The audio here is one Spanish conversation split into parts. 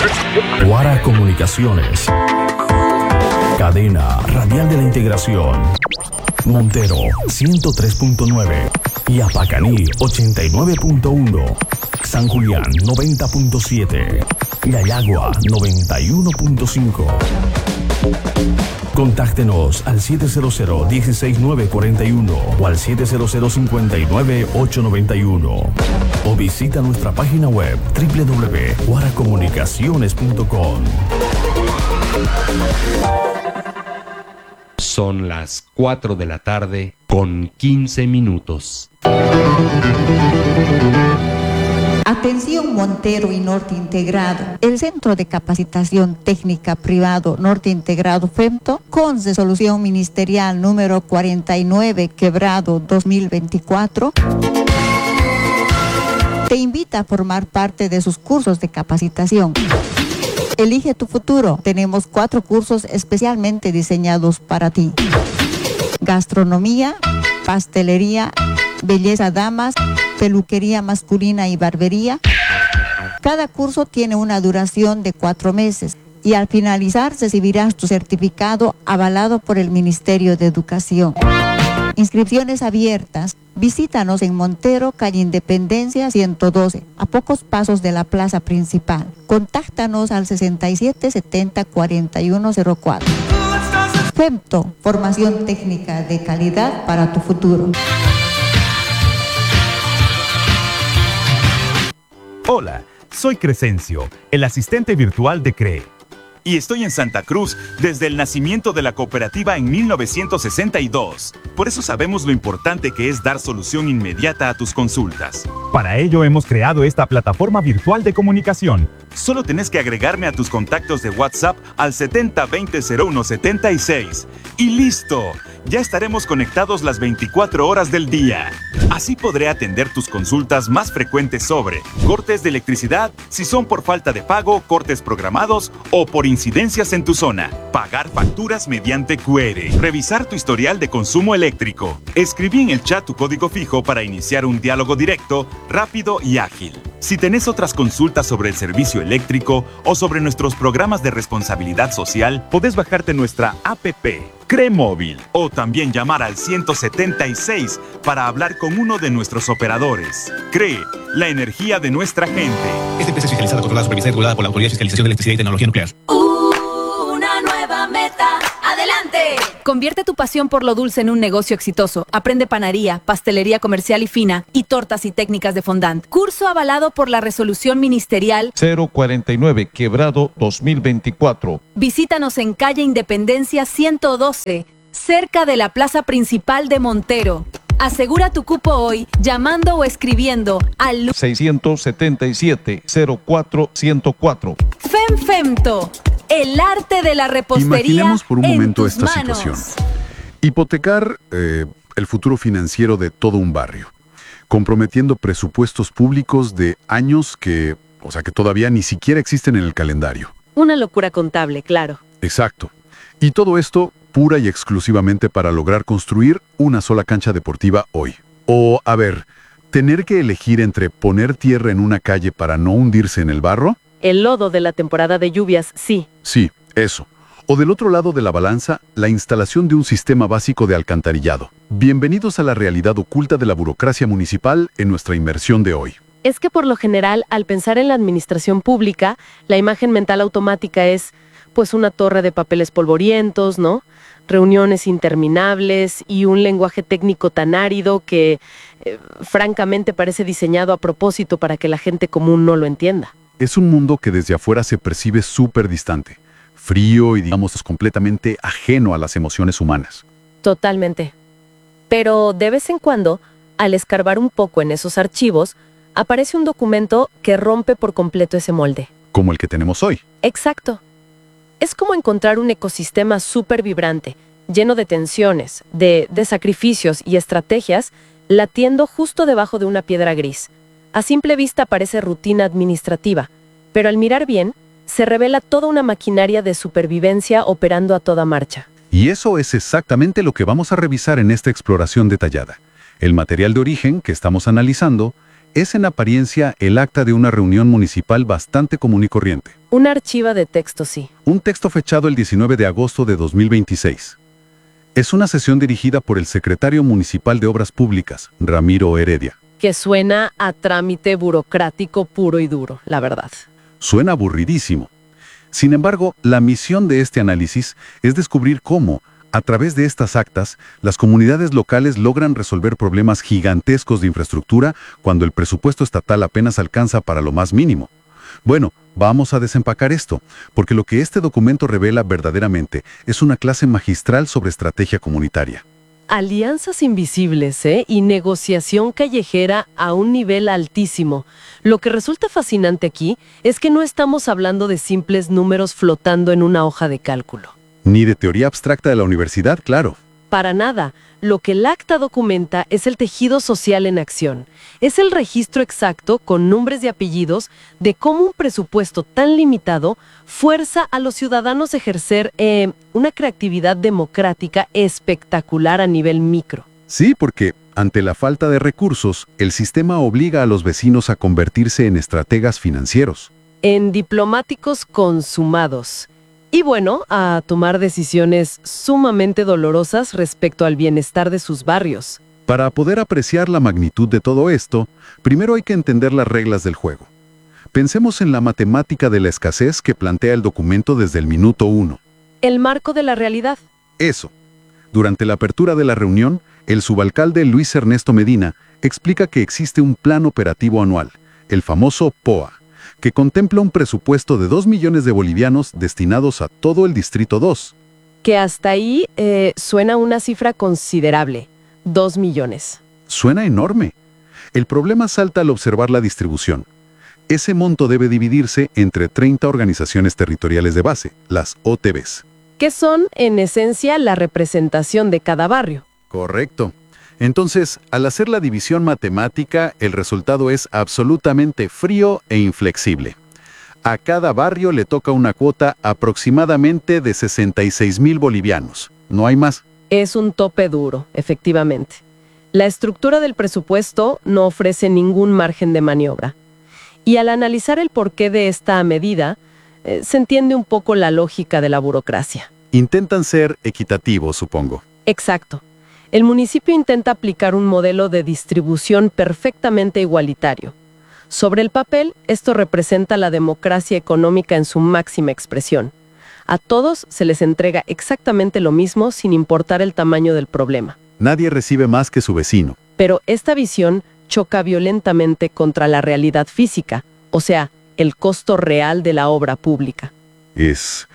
Guara Comunicaciones. Cadena Radial de la Integración. Montero 103.9 y Apacaní 89.1. San Julián 90.7. Yayagua 91.5. Contáctenos al 700-16941 o al 700-59-891 o visita nuestra página web www.guaracomunicaciones.com. Son las 4 de la tarde con 15 minutos. Atención Montero y Norte Integrado. El Centro de Capacitación Técnica Privado Norte Integrado FEMTO, con resolución ministerial número 49/2024, te invita a formar parte de sus cursos de capacitación. Elige tu futuro. Tenemos 4 cursos especialmente diseñados para ti: gastronomía, pastelería, belleza damas, peluquería masculina y barbería. Cada curso tiene una duración de 4 meses y al finalizar recibirás tu certificado avalado por el Ministerio de Educación. Inscripciones abiertas. Visítanos en Montero, calle Independencia 112, a pocos pasos de la plaza principal. Contáctanos al 6770-4104. FEMTO, formación técnica de calidad para tu futuro. Hola, soy Crescencio, el asistente virtual de CREE. Y estoy en Santa Cruz desde el nacimiento de la cooperativa en 1962. Por eso sabemos lo importante que es dar solución inmediata a tus consultas. Para ello hemos creado esta plataforma virtual de comunicación. Solo tenés que agregarme a tus contactos de WhatsApp al 7020-0176. ¡Y listo! Ya estaremos conectados las 24 horas del día. Así podré atender tus consultas más frecuentes sobre cortes de electricidad, si son por falta de pago, cortes programados o por incidencias en tu zona. Pagar facturas mediante QR. Revisar tu historial de consumo eléctrico. Escribí en el chat tu código fijo para iniciar un diálogo directo, rápido y ágil. Si tenés otras consultas sobre el servicio eléctrico o sobre nuestros programas de responsabilidad social, podés bajarte nuestra APP, CREE Móvil, o también llamar al 176 para hablar con uno de nuestros operadores. CREE, la energía de nuestra gente. Esta empresa es fiscalizada, controlada, supervisada y regulada por la Autoridad de Fiscalización de Electricidad y Tecnología Nuclear. Una nueva meta. ¡Adelante! Convierte tu pasión por lo dulce en un negocio exitoso. Aprende panadería, pastelería comercial y fina, y tortas y técnicas de fondant. Curso avalado por la resolución ministerial 049 Quebrado 2024. Visítanos en calle Independencia 112, cerca de la plaza principal de Montero. Asegura tu cupo hoy llamando o escribiendo al 677-04-104. FEMFEMTO, el arte de la repostería. Imaginemos por un momento esta manos. situación. Hipotecar el futuro financiero de todo un barrio, comprometiendo presupuestos públicos de años que todavía ni siquiera existen en el calendario. Una locura contable, claro. Exacto. Y todo esto pura y exclusivamente para lograr construir una sola cancha deportiva hoy. O, tener que elegir entre poner tierra en una calle para no hundirse en el barro. El lodo de la temporada de lluvias, sí. Sí, eso. O del otro lado de la balanza, la instalación de un sistema básico de alcantarillado. Bienvenidos a la realidad oculta de la burocracia municipal en nuestra inmersión de hoy. Es que por lo general, al pensar en la administración pública, la imagen mental automática es, pues, una torre de papeles polvorientos, ¿no? Reuniones interminables y un lenguaje técnico tan árido que, francamente, parece diseñado a propósito para que la gente común no lo entienda. Es un mundo que desde afuera se percibe súper distante, frío y, digamos, completamente ajeno a las emociones humanas. Totalmente. Pero de vez en cuando, al escarbar un poco en esos archivos, aparece un documento que rompe por completo ese molde. Como el que tenemos hoy. Exacto. Es como encontrar un ecosistema súper vibrante, lleno de tensiones, de sacrificios y estrategias, latiendo justo debajo de una piedra gris. A simple vista parece rutina administrativa, pero al mirar bien, se revela toda una maquinaria de supervivencia operando a toda marcha. Y eso es exactamente lo que vamos a revisar en esta exploración detallada. El material de origen que estamos analizando Es en apariencia el acta de una reunión municipal bastante común y corriente. Una archiva de texto, sí. Un texto fechado el 19 de agosto de 2026. Es una sesión dirigida por el secretario municipal de Obras Públicas, Ramiro Heredia. Que suena a trámite burocrático puro y duro, la verdad. Suena aburridísimo. Sin embargo, la misión de este análisis es descubrir cómo, a través de estas actas, las comunidades locales logran resolver problemas gigantescos de infraestructura cuando el presupuesto estatal apenas alcanza para lo más mínimo. Bueno, vamos a desempacar esto, porque lo que este documento revela verdaderamente es una clase magistral sobre estrategia comunitaria. Alianzas invisibles, y negociación callejera a un nivel altísimo. Lo que resulta fascinante aquí es que no estamos hablando de simples números flotando en una hoja de cálculo. Ni de teoría abstracta de la universidad, claro. Para nada. Lo que el acta documenta es el tejido social en acción. Es el registro exacto, con nombres y apellidos, de cómo un presupuesto tan limitado fuerza a los ciudadanos a ejercer una creatividad democrática espectacular a nivel micro. Sí, porque ante la falta de recursos, el sistema obliga a los vecinos a convertirse en estrategas financieros. En diplomáticos consumados. Y bueno, a tomar decisiones sumamente dolorosas respecto al bienestar de sus barrios. Para poder apreciar la magnitud de todo esto, primero hay que entender las reglas del juego. Pensemos en la matemática de la escasez que plantea el documento desde el minuto 1. El marco de la realidad. Eso. Durante la apertura de la reunión, el subalcalde Luis Ernesto Medina explica que existe un plan operativo anual, el famoso POA, que contempla un presupuesto de 2 millones de bolivianos destinados a todo el Distrito 2. Que hasta ahí suena una cifra considerable, 2 millones. Suena enorme. El problema salta al observar la distribución. Ese monto debe dividirse entre 30 organizaciones territoriales de base, las OTBs. Que son, en esencia, la representación de cada barrio. Correcto. Entonces, al hacer la división matemática, el resultado es absolutamente frío e inflexible. A cada barrio le toca una cuota aproximadamente de 66,000 bolivianos. No hay más. Es un tope duro, efectivamente. La estructura del presupuesto no ofrece ningún margen de maniobra. Y al analizar el porqué de esta medida, se entiende un poco la lógica de la burocracia. Intentan ser equitativos, supongo. Exacto. El municipio intenta aplicar un modelo de distribución perfectamente igualitario. Sobre el papel, esto representa la democracia económica en su máxima expresión. A todos se les entrega exactamente lo mismo sin importar el tamaño del problema. Nadie recibe más que su vecino. Pero esta visión choca violentamente contra la realidad física, o sea, el costo real de la obra pública. Es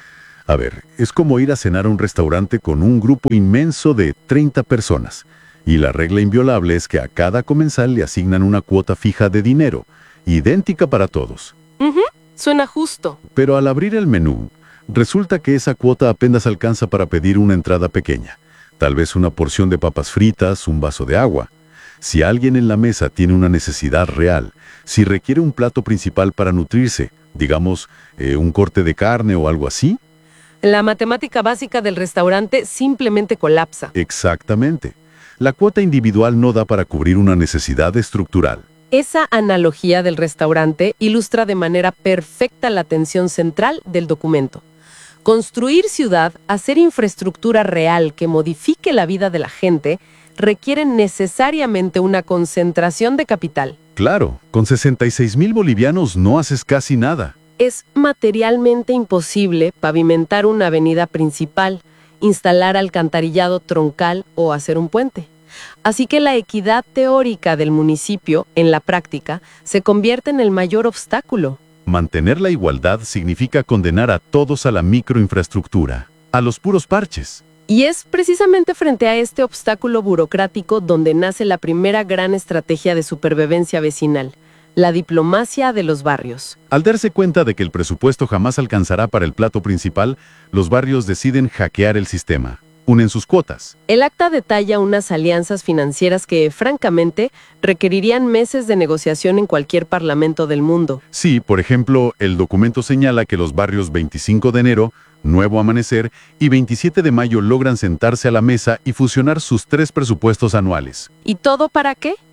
como ir a cenar a un restaurante con un grupo inmenso de 30 personas. Y la regla inviolable es que a cada comensal le asignan una cuota fija de dinero, idéntica para todos. Suena justo. Pero al abrir el menú, resulta que esa cuota apenas alcanza para pedir una entrada pequeña. Tal vez una porción de papas fritas, un vaso de agua. Si alguien en la mesa tiene una necesidad real, si requiere un plato principal para nutrirse, digamos, un corte de carne o algo así. La matemática básica del restaurante simplemente colapsa. Exactamente. La cuota individual no da para cubrir una necesidad estructural. Esa analogía del restaurante ilustra de manera perfecta la tensión central del documento. Construir ciudad, hacer infraestructura real que modifique la vida de la gente, requiere necesariamente una concentración de capital. Claro, con 66,000 bolivianos no haces casi nada. Es materialmente imposible pavimentar una avenida principal, instalar alcantarillado troncal o hacer un puente. Así que la equidad teórica del municipio, en la práctica, se convierte en el mayor obstáculo. Mantener la igualdad significa condenar a todos a la microinfraestructura, a los puros parches. Y es precisamente frente a este obstáculo burocrático donde nace la primera gran estrategia de supervivencia vecinal, la diplomacia de los barrios. Al darse cuenta de que el presupuesto jamás alcanzará para el plato principal, los barrios deciden hackear el sistema. Unen sus cuotas. El acta detalla unas alianzas financieras que, francamente, requerirían meses de negociación en cualquier parlamento del mundo. Sí, por ejemplo, el documento señala que los barrios 25 de enero, Nuevo Amanecer y 27 de mayo logran sentarse a la mesa y fusionar sus 3 presupuestos anuales. ¿Y todo para qué?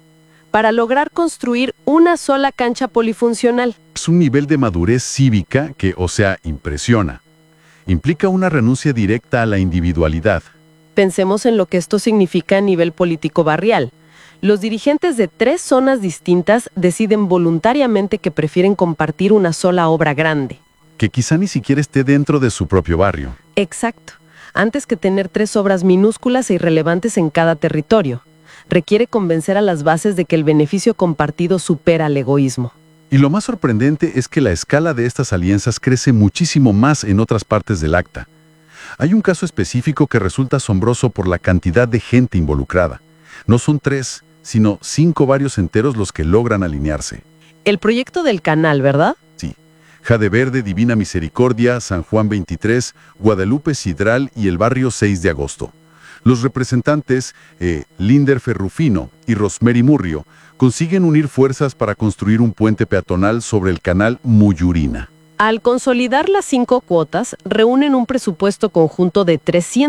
para lograr construir una sola cancha polifuncional. Es un nivel de madurez cívica que, o sea, impresiona. Implica una renuncia directa a la individualidad. Pensemos en lo que esto significa a nivel político barrial. Los dirigentes de 3 zonas distintas deciden voluntariamente que prefieren compartir una sola obra grande. Que quizá ni siquiera esté dentro de su propio barrio. Exacto. Antes que tener 3 obras minúsculas e irrelevantes en cada territorio. Requiere convencer a las bases de que el beneficio compartido supera el egoísmo. Y lo más sorprendente es que la escala de estas alianzas crece muchísimo más en otras partes del acta. Hay un caso específico que resulta asombroso por la cantidad de gente involucrada. No son 3, sino 5 barrios enteros los que logran alinearse. El proyecto del canal, ¿verdad? Sí. Jade Verde, Divina Misericordia, San Juan 23, Guadalupe Sidral y el barrio 6 de agosto. Los representantes, Linder Ferrufino y Rosemary Murrio, consiguen unir fuerzas para construir un puente peatonal sobre el canal Muyurina. Al consolidar las 5 cuotas, reúnen un presupuesto conjunto de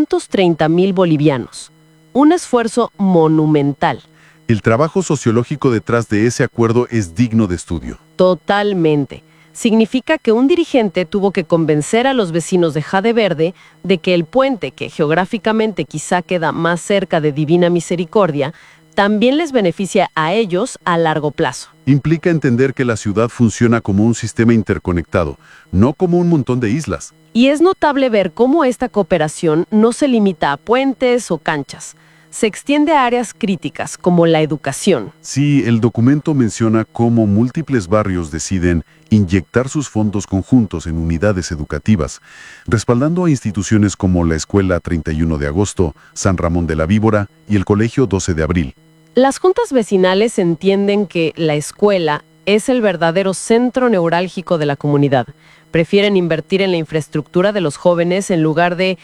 330,000 bolivianos. Un esfuerzo monumental. El trabajo sociológico detrás de ese acuerdo es digno de estudio. Totalmente. Significa que un dirigente tuvo que convencer a los vecinos de Jade Verde de que el puente, que geográficamente quizá queda más cerca de Divina Misericordia, también les beneficia a ellos a largo plazo. Implica entender que la ciudad funciona como un sistema interconectado, no como un montón de islas. Y es notable ver cómo esta cooperación no se limita a puentes o canchas. Se extiende a áreas críticas, como la educación. Sí, el documento menciona cómo múltiples barrios deciden inyectar sus fondos conjuntos en unidades educativas, respaldando a instituciones como la Escuela 31 de Agosto, San Ramón de la Víbora y el Colegio 12 de Abril. Las juntas vecinales entienden que la escuela es el verdadero centro neurálgico de la comunidad. Prefieren invertir en la infraestructura de los jóvenes en lugar de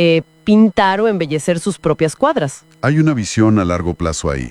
pintar o embellecer sus propias cuadras. Hay una visión a largo plazo ahí.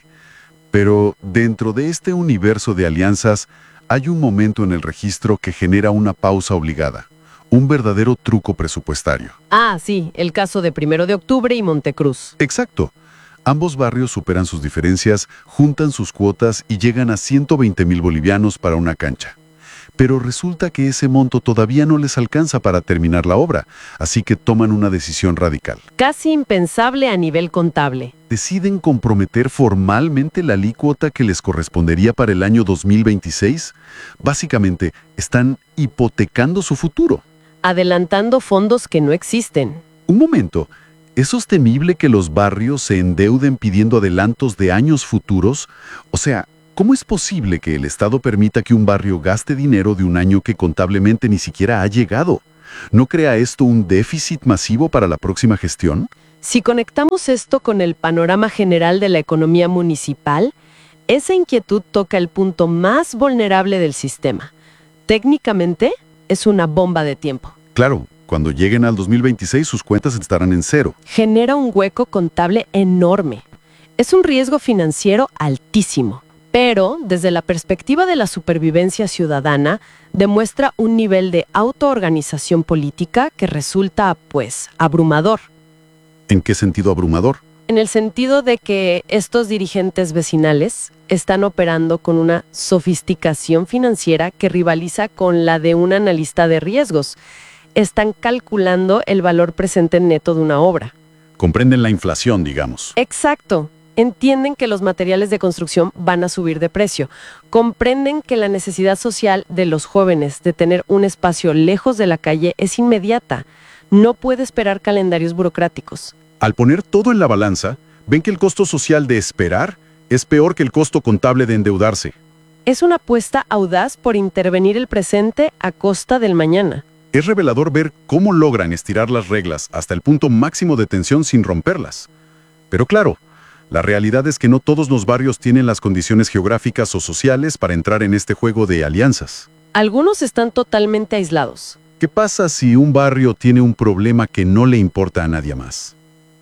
Pero dentro de este universo de alianzas, hay un momento en el registro que genera una pausa obligada. Un verdadero truco presupuestario. Ah, sí, el caso de 1 de Octubre y Montecruz. Exacto. Ambos barrios superan sus diferencias, juntan sus cuotas y llegan a 120,000 bolivianos para una cancha. Pero resulta que ese monto todavía no les alcanza para terminar la obra, así que toman una decisión radical. Casi impensable a nivel contable. Deciden comprometer formalmente la alícuota que les correspondería para el año 2026. Básicamente, están hipotecando su futuro. Adelantando fondos que no existen. Un momento. ¿Es sostenible que los barrios se endeuden pidiendo adelantos de años futuros? O sea, ¿cómo es posible que el Estado permita que un barrio gaste dinero de un año que contablemente ni siquiera ha llegado? ¿No crea esto un déficit masivo para la próxima gestión? Si conectamos esto con el panorama general de la economía municipal, esa inquietud toca el punto más vulnerable del sistema. Técnicamente, es una bomba de tiempo. Claro. Cuando lleguen al 2026, sus cuentas estarán en cero. Genera un hueco contable enorme. Es un riesgo financiero altísimo. Pero, desde la perspectiva de la supervivencia ciudadana, demuestra un nivel de autoorganización política que resulta, pues, abrumador. ¿En qué sentido abrumador? En el sentido de que estos dirigentes vecinales están operando con una sofisticación financiera que rivaliza con la de un analista de riesgos. Están calculando el valor presente neto de una obra. Comprenden la inflación, digamos. Exacto. Entienden que los materiales de construcción van a subir de precio. Comprenden que la necesidad social de los jóvenes de tener un espacio lejos de la calle es inmediata. No puede esperar calendarios burocráticos. Al poner todo en la balanza, ven que el costo social de esperar es peor que el costo contable de endeudarse. Es una apuesta audaz por intervenir el presente a costa del mañana. Es revelador ver cómo logran estirar las reglas hasta el punto máximo de tensión sin romperlas. Pero claro, la realidad es que no todos los barrios tienen las condiciones geográficas o sociales para entrar en este juego de alianzas. Algunos están totalmente aislados. ¿Qué pasa si un barrio tiene un problema que no le importa a nadie más?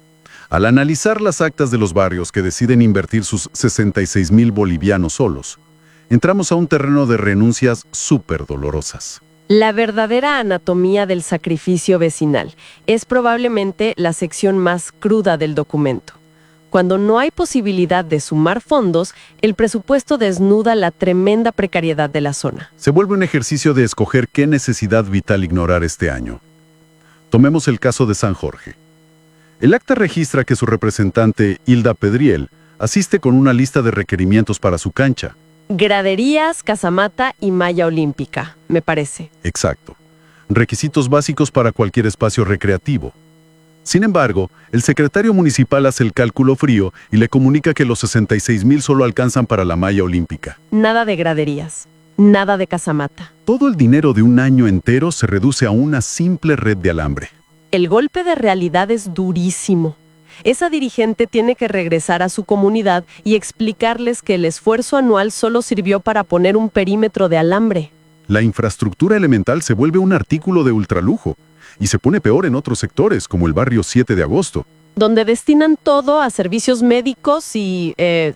Al analizar las actas de los barrios que deciden invertir sus 66,000 bolivianos solos, entramos a un terreno de renuncias súper dolorosas. La verdadera anatomía del sacrificio vecinal es probablemente la sección más cruda del documento. Cuando no hay posibilidad de sumar fondos, el presupuesto desnuda la tremenda precariedad de la zona. Se vuelve un ejercicio de escoger qué necesidad vital ignorar este año. Tomemos el caso de San Jorge. El acta registra que su representante, Hilda Pedriel, asiste con una lista de requerimientos para su cancha. Graderías, casamata y malla olímpica, me parece. Exacto. Requisitos básicos para cualquier espacio recreativo. Sin embargo, el secretario municipal hace el cálculo frío y le comunica que los 66,000 solo alcanzan para la malla olímpica. Nada de graderías, nada de casamata. Todo el dinero de un año entero se reduce a una simple red de alambre. El golpe de realidad es durísimo. Esa dirigente tiene que regresar a su comunidad y explicarles que el esfuerzo anual solo sirvió para poner un perímetro de alambre. La infraestructura elemental se vuelve un artículo de ultralujo y se pone peor en otros sectores, como el barrio 7 de agosto. Donde destinan todo a servicios médicos y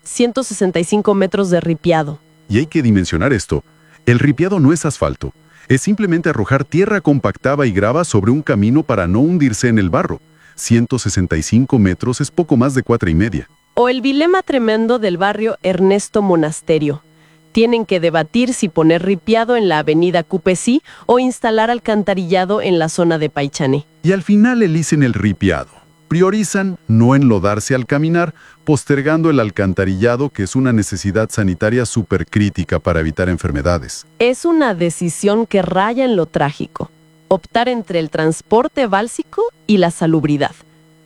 165 metros de ripiado. Y hay que dimensionar esto. El ripiado no es asfalto. Es simplemente arrojar tierra compactada y grava sobre un camino para no hundirse en el barro. 165 metros es poco más de 4,5. O el dilema tremendo del barrio Ernesto Monasterio. Tienen que debatir si poner ripiado en la avenida Cupesí o instalar alcantarillado en la zona de Paichané. Y al final eligen el ripiado. Priorizan no enlodarse al caminar, postergando el alcantarillado, que es una necesidad sanitaria súper crítica para evitar enfermedades. Es una decisión que raya en lo trágico. Optar entre el transporte básico y la salubridad.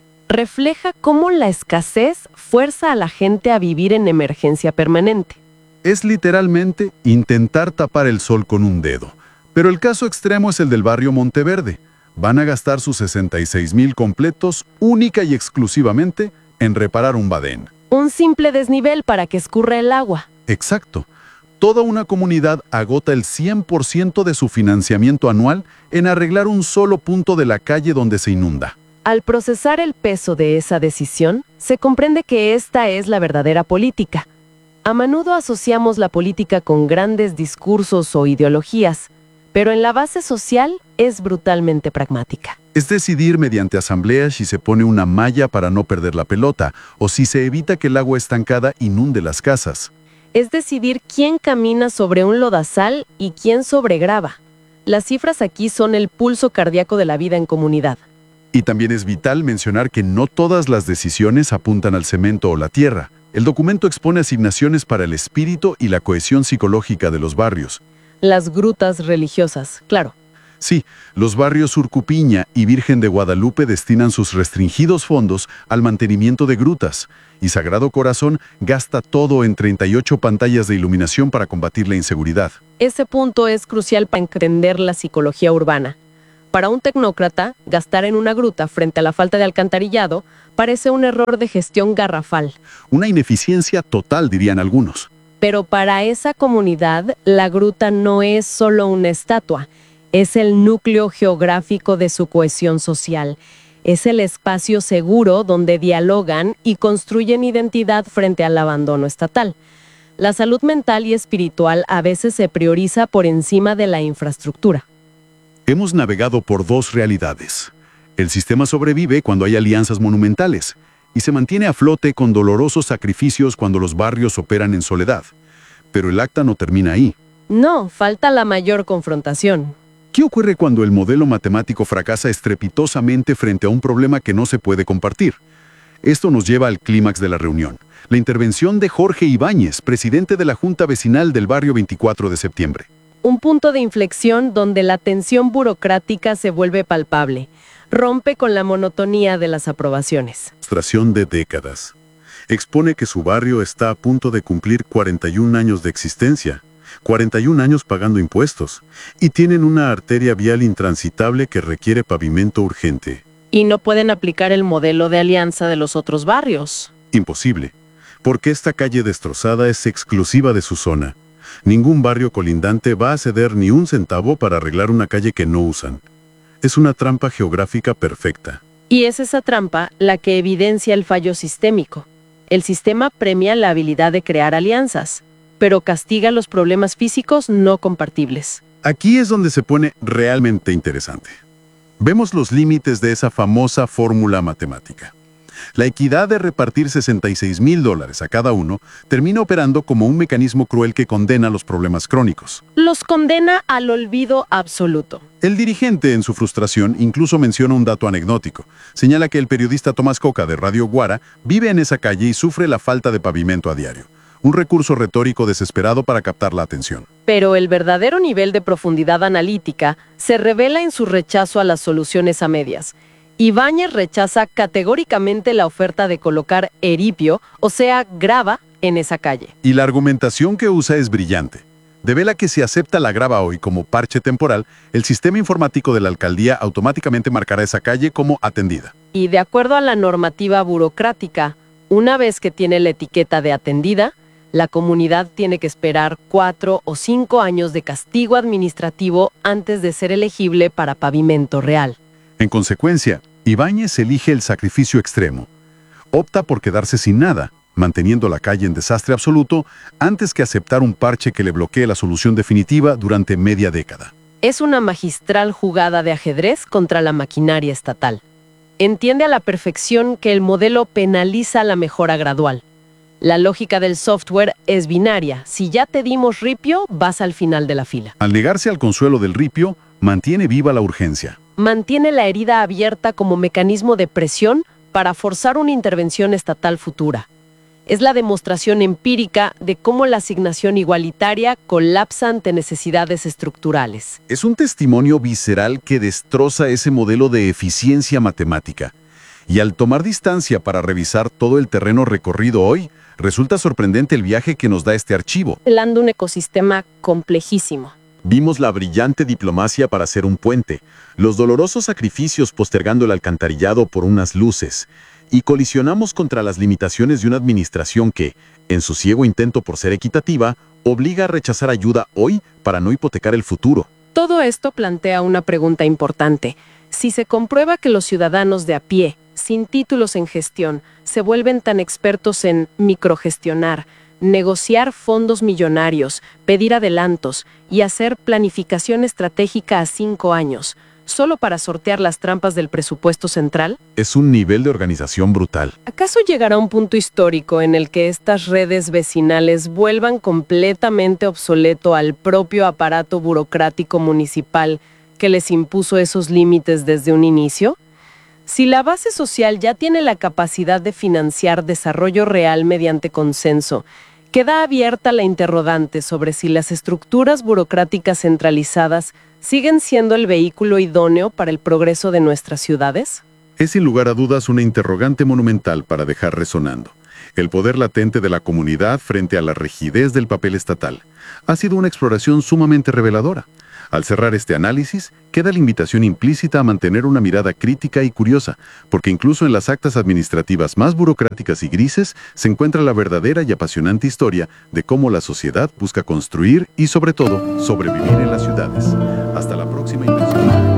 Refleja cómo la escasez fuerza a la gente a vivir en emergencia permanente. Es literalmente intentar tapar el sol con un dedo. Pero el caso extremo es el del barrio Monteverde. Van a gastar sus 66,000 completos única y exclusivamente en reparar un badén. Un simple desnivel para que escurra el agua. Exacto. Toda una comunidad agota el 100% de su financiamiento anual en arreglar un solo punto de la calle donde se inunda. Al procesar el peso de esa decisión, se comprende que esta es la verdadera política. A menudo asociamos la política con grandes discursos o ideologías, pero en la base social es brutalmente pragmática. Es decidir mediante asambleas si se pone una malla para no perder la pelota, o si se evita que el agua estancada inunde las casas. Es decidir quién camina sobre un lodazal y quién sobre grava. Las cifras aquí son el pulso cardíaco de la vida en comunidad. Y también es vital mencionar que no todas las decisiones apuntan al cemento o la tierra. El documento expone asignaciones para el espíritu y la cohesión psicológica de los barrios. Las grutas religiosas, claro. Sí, los barrios Urcupiña y Virgen de Guadalupe destinan sus restringidos fondos al mantenimiento de grutas, y Sagrado Corazón gasta todo en 38 pantallas de iluminación para combatir la inseguridad. Ese punto es crucial para entender la psicología urbana. Para un tecnócrata, gastar en una gruta frente a la falta de alcantarillado parece un error de gestión garrafal. Una ineficiencia total, dirían algunos. Pero para esa comunidad, la gruta no es solo una estatua, es el núcleo geográfico de su cohesión social. Es el espacio seguro donde dialogan y construyen identidad frente al abandono estatal. La salud mental y espiritual a veces se prioriza por encima de la infraestructura. Hemos navegado por dos realidades. El sistema sobrevive cuando hay alianzas monumentales y se mantiene a flote con dolorosos sacrificios cuando los barrios operan en soledad. Pero el acta no termina ahí. No, falta la mayor confrontación. ¿Qué ocurre cuando el modelo matemático fracasa estrepitosamente frente a un problema que no se puede compartir? Esto nos lleva al clímax de la reunión. La intervención de Jorge Ibáñez, presidente de la Junta Vecinal del barrio 24 de septiembre. Un punto de inflexión donde la tensión burocrática se vuelve palpable. Rompe con la monotonía de las aprobaciones. Frustración de décadas. Expone que su barrio está a punto de cumplir 41 años de existencia. 41 años pagando impuestos. Y tienen una arteria vial intransitable que requiere pavimento urgente. Y no pueden aplicar el modelo de alianza de los otros barrios. Imposible. Porque esta calle destrozada es exclusiva de su zona. Ningún barrio colindante va a ceder ni un centavo para arreglar una calle que no usan. Es una trampa geográfica perfecta. Y es esa trampa la que evidencia el fallo sistémico. El sistema premia la habilidad de crear alianzas, pero castiga los problemas físicos no compartibles. Aquí es donde se pone realmente interesante. Vemos los límites de esa famosa fórmula matemática. La equidad de repartir $66,000 a cada uno termina operando como un mecanismo cruel que condena los problemas crónicos. Los condena al olvido absoluto. El dirigente, en su frustración, incluso menciona un dato anecdótico. Señala que el periodista Tomás Coca de Radio Guara vive en esa calle y sufre la falta de pavimento a diario. Un recurso retórico desesperado para captar la atención. Pero el verdadero nivel de profundidad analítica se revela en su rechazo a las soluciones a medias. Ibáñez rechaza categóricamente la oferta de colocar eripio, o sea, grava, en esa calle. Y la argumentación que usa es brillante. Devela que si acepta la grava hoy como parche temporal, el sistema informático de la alcaldía automáticamente marcará esa calle como atendida. Y de acuerdo a la normativa burocrática, una vez que tiene la etiqueta de atendida, la comunidad tiene que esperar 4 o 5 años de castigo administrativo antes de ser elegible para pavimento real. En consecuencia, Ibáñez elige el sacrificio extremo. Opta por quedarse sin nada, manteniendo la calle en desastre absoluto, antes que aceptar un parche que le bloquee la solución definitiva durante media década. Es una magistral jugada de ajedrez contra la maquinaria estatal. Entiende a la perfección que el modelo penaliza la mejora gradual. La lógica del software es binaria. Si ya te dimos ripio, vas al final de la fila. Al negarse al consuelo del ripio, mantiene viva la urgencia. Mantiene la herida abierta como mecanismo de presión para forzar una intervención estatal futura. Es la demostración empírica de cómo la asignación igualitaria colapsa ante necesidades estructurales. Es un testimonio visceral que destroza ese modelo de eficiencia matemática. Y al tomar distancia para revisar todo el terreno recorrido hoy, resulta sorprendente el viaje que nos da este archivo. Helando un ecosistema complejísimo. Vimos la brillante diplomacia para hacer un puente, los dolorosos sacrificios postergando el alcantarillado por unas luces, y colisionamos contra las limitaciones de una administración que, en su ciego intento por ser equitativa, obliga a rechazar ayuda hoy para no hipotecar el futuro. Todo esto plantea una pregunta importante. Si se comprueba que los ciudadanos de a pie, sin títulos en gestión, se vuelven tan expertos en microgestionar, negociar fondos millonarios, pedir adelantos y hacer planificación estratégica a 5 años, solo para sortear las trampas del presupuesto central? Es un nivel de organización brutal. ¿Acaso llegará un punto histórico en el que estas redes vecinales vuelvan completamente obsoleto al propio aparato burocrático municipal que les impuso esos límites desde un inicio? Si la base social ya tiene la capacidad de financiar desarrollo real mediante consenso, queda abierta la interrogante sobre si las estructuras burocráticas centralizadas siguen siendo el vehículo idóneo para el progreso de nuestras ciudades. Es sin lugar a dudas una interrogante monumental para dejar resonando. El poder latente de la comunidad frente a la rigidez del papel estatal ha sido una exploración sumamente reveladora. Al cerrar este análisis, queda la invitación implícita a mantener una mirada crítica y curiosa, porque incluso en las actas administrativas más burocráticas y grises se encuentra la verdadera y apasionante historia de cómo la sociedad busca construir y, sobre todo, sobrevivir en las ciudades. Hasta la próxima inversión.